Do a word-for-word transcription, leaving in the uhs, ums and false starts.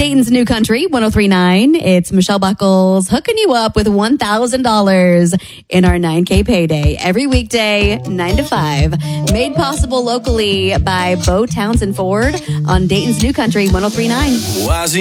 Dayton's New Country, one oh three point nine. It's Michelle Buckles hooking you up with one thousand dollars in our nine K payday every weekday, nine to five. Made possible locally by Bo Townsend Ford on Dayton's New Country, one oh three point nine.